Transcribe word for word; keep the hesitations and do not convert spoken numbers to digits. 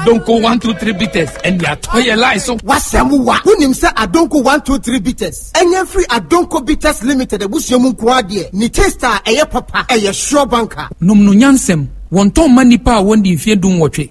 Adonko one two three bitters and ya toy license. Wasemu wa. Unim say Adonko one two three bitters. Enye free Adonko Bitters Limited. Ebusiemu nkwadie. Ni taster eye papa eye sure banker. Nom no nyansem. Wonton manipa wondi mfie dum wotwe.